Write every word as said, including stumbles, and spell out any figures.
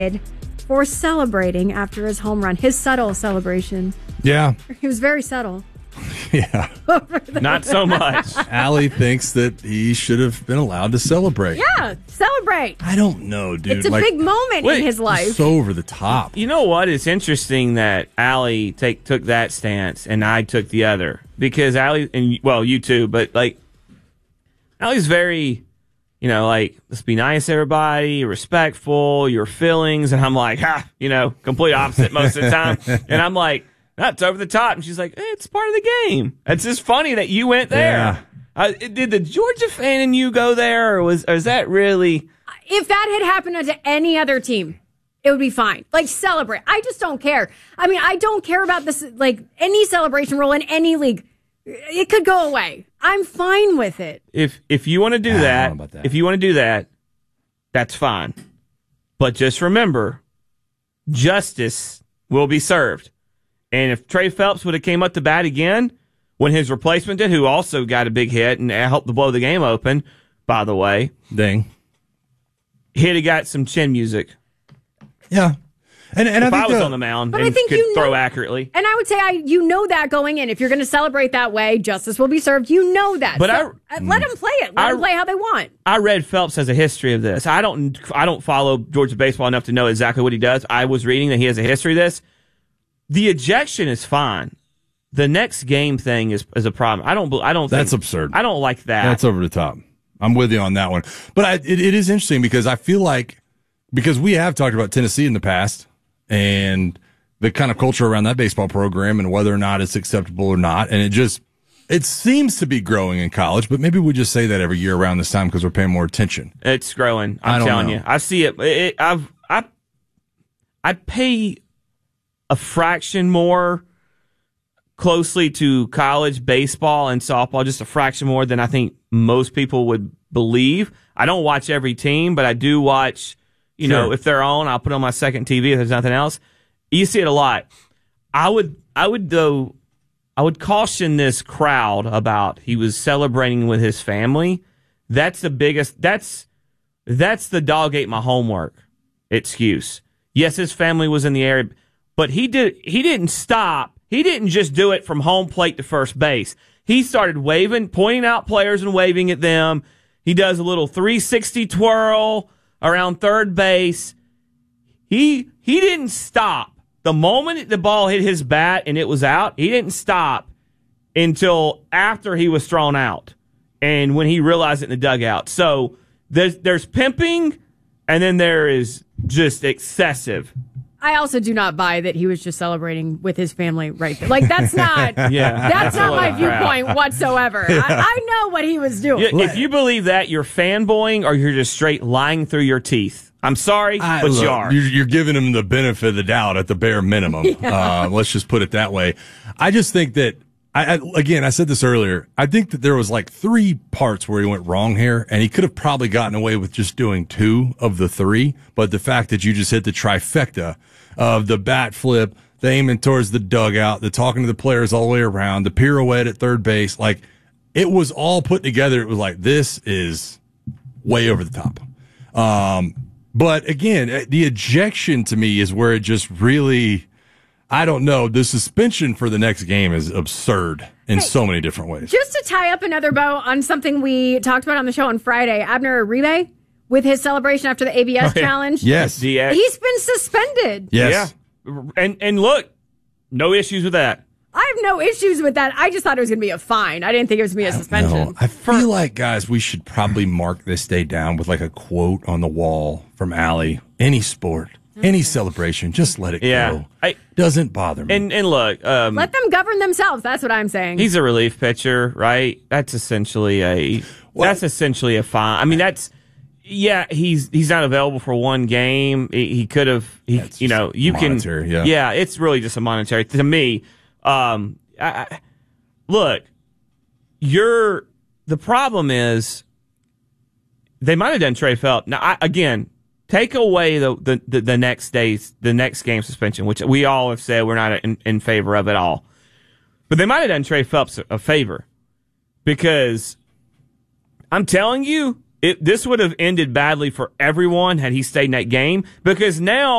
for celebrating after his home run. His subtle celebration. Yeah. He was very subtle. Yeah. Not so much. Allie thinks that he should have been allowed to celebrate. Yeah, celebrate. I don't know, dude. It's a like, big moment wait, in his life. So over the top. You know what? It's interesting that Allie take took that stance and I took the other. Because Allie, and well, you too, but like, Allie's very, you know, like, let's be nice to everybody, respectful, your feelings. And I'm like, ha, you know, complete opposite most of the time. And I'm like, that's over the top. And she's like, hey, it's part of the game. It's just funny that you went there. Yeah. Uh, did the Georgia fan in you go there, or was or is that really? If that had happened to any other team, it would be fine. Like, celebrate. I just don't care. I mean, I don't care about this, like, any celebration rule in any league. It could go away. I'm fine with it. If if you want to do I that, don't know about that. if you want to do that, that's fine. But just remember, justice will be served. And if Trey Phelps would have came up to bat again when his replacement did, who also got a big hit and helped to blow the game open, by the way, Dang. he'd have got some chin music. Yeah. And, and If I, I, think was the, on the mound But and I think could you throw know- accurately. And I would say, I you know that going in. If you're going to celebrate that way, justice will be served. You know that. But So, I- uh, let them play it. Let I- them play how they want. I read Phelps has a history of this. I don't I don't follow Georgia baseball enough to know exactly what he does. I was reading that he has a history of this. The ejection is fine. The next game thing is is a problem. I don't bel- I don't think, That's absurd. I don't like that. That's over the top. I'm with you on that one. But I, it, it is interesting because I feel like, because we have talked about Tennessee in the past and the kind of culture around that baseball program and whether or not it's acceptable or not. And it just, it seems to be growing in college, but maybe we just say that every year around this time because we're paying more attention. It's growing. I I'm don't telling know. you. I see it. it I've I I pay a fraction more closely to college baseball and softball, just a fraction more than I think most people would believe. I don't watch every team, but I do watch, you Sure. know, if they're on, I'll put on my second T V if there's nothing else. You see it a lot. I would I would though I would caution this crowd about he was celebrating with his family. That's the biggest that's that's the dog ate my homework excuse. Yes, his family was in the area, but he did he didn't stop. He didn't just do it from home plate to first base. He started waving, pointing out players and waving at them. He does a little three sixty twirl around third base. He he didn't stop. The moment the ball hit his bat and it was out, he didn't stop until after he was thrown out and when he realized it in the dugout. So there's there's pimping and then there is just excessive. I also do not buy that he was just celebrating with his family right there. Like, that's not, Yeah, that's not my a load of crap. viewpoint whatsoever. I, I know what he was doing. Yeah, if you believe that, you're fanboying or you're just straight lying through your teeth. I'm sorry, I- but look, you are. You're, you're giving him the benefit of the doubt at the bare minimum. uh, let's just put it that way. I just think that, I, I again, I said this earlier. I think that there was like three parts where he went wrong here, and he could have probably gotten away with just doing two of the three. But the fact that you just hit the trifecta of the bat flip, the aiming towards the dugout, the talking to the players all the way around, the pirouette at third base, like it was all put together. It was like, this is way over the top. Um, But again, the ejection to me is where it just really, I don't know. The suspension for the next game is absurd in Hey, so many different ways. Just to tie up another bow on something we talked about on the show on Friday, Abner Uribe with his celebration after the A B S Oh, yeah. challenge. Yes. D X. He's been suspended. Yes. Yeah. And and look, no issues with that. I have no issues with that. I just thought it was going to be a fine. I didn't think it was going to be a suspension. No, I feel like, guys, we should probably mark this day down with like a quote on the wall from Allie. Any sport, any celebration, just let it Yeah. go. I, Doesn't bother me. and and look, um, Let them govern themselves. That's what I'm saying. he's a relief pitcher, right? That's essentially a Well- that's essentially a fine. I mean, that's yeah. He's he's not available for one game. He, he could have. He That's you know you monetary, can yeah. It's really just a monetary to me. Um, I, I, look, you're the problem is they might have done Trey Phelps. Now, I, again, take away the, the, the, the next day's the next game suspension, which we all have said we're not in, in favor of at all. But they might have done Trey Phelps a, a favor because I'm telling you, it, this would have ended badly for everyone had he stayed in that game, because now